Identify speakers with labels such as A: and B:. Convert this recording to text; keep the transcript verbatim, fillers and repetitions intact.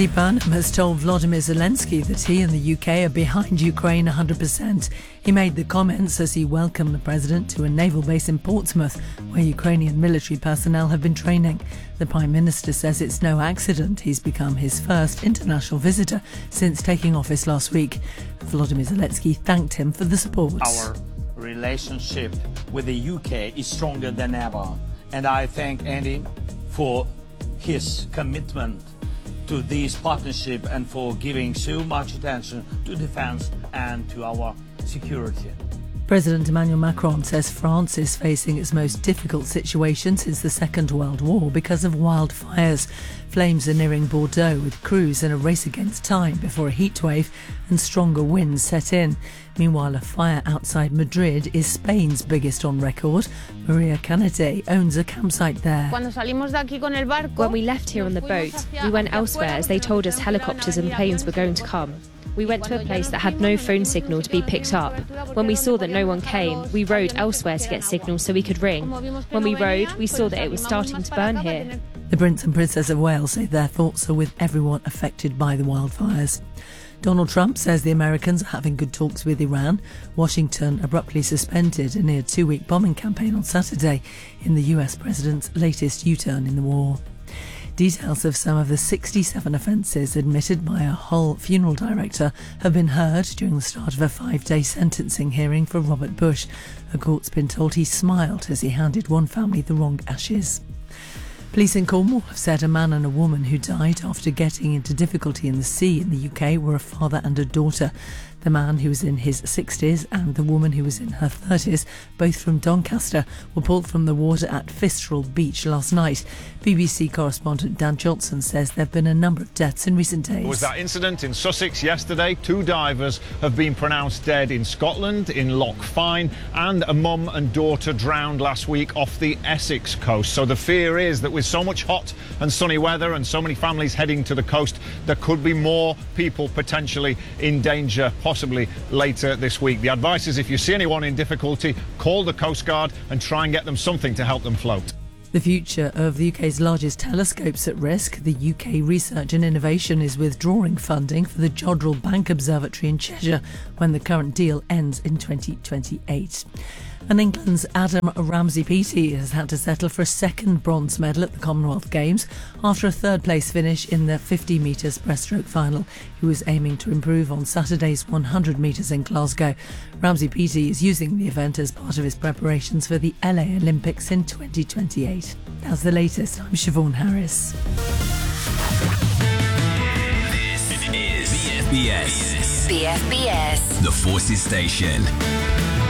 A: Andy Burnham has told Volodymyr Zelensky that he and the U K are behind Ukraine one hundred percent. He made the comments as he welcomed the president to a naval base in Portsmouth, where Ukrainian military personnel have been training. The Prime Minister says it's no accident he's become his first international visitor since taking office last week. Volodymyr Zelensky thanked him for the support.
B: Our relationship with the U K is stronger than ever, and I thank Andy for his commitment to this partnership and for giving so much attention to defence and to our security.
A: President Emmanuel Macron says France is facing its most difficult situation since the Second World War because of wildfires. Flames are nearing Bordeaux, with crews in a race against time before a heatwave and stronger winds set in. Meanwhile, a fire outside Madrid is Spain's biggest on record. Maria Canete owns a campsite there.
C: When we left here on the boat, we went elsewhere as they told us helicopters and planes were going to come. We went to a place that had no phone signal to be picked up. When we saw that no one came, we rode elsewhere to get signal so we could ring. When we rode, we saw that it was starting to burn here.
A: The Prince and Princess of Wales say their thoughts are with everyone affected by the wildfires. Donald Trump says the Americans are having good talks with Iran. Washington abruptly suspended a near two-week bombing campaign on Saturday in the U S president's latest U-turn in the war. Details of some of the sixty-seven offences admitted by a Hull funeral director have been heard during the start of a five-day sentencing hearing for Robert Bush. A court's been told he smiled as he handed one family the wrong ashes. Police in Cornwall have said a man and a woman who died after getting into difficulty in the sea in the U K were a father and a daughter. The man, who was in his sixties, and the woman, who was in her thirties, both from Doncaster, were pulled from the water at Fistral Beach last night. B B C correspondent Dan Johnson says there have been a number of deaths in recent days.
D: There was that incident in Sussex yesterday. Two divers have been pronounced dead in Scotland, in Loch Fyne, and a mum and daughter drowned last week off the Essex coast. So the fear is that with so much hot and sunny weather and so many families heading to the coast, there could be more people potentially in danger, possibly later this week. The advice is, if you see anyone in difficulty, call the Coast Guard and try and get them something to help them float.
A: The future of the U K's largest telescope's at risk. The U K Research and Innovation is withdrawing funding for the Jodrell Bank Observatory in Cheshire when the current deal ends in twenty twenty-eight. And England's Adam Ramsey-Peaty has had to settle for a second bronze medal at the Commonwealth Games after a third-place finish in the fifty metres breaststroke final. He was aiming to improve on Saturday's one hundred metres in Glasgow. Ramsey-Peaty is using the event as part of his preparations for the L A Olympics in twenty twenty-eight. That's the latest. I'm Siobhan Harris.
E: This is B F B S. B F B S. The Forces Station.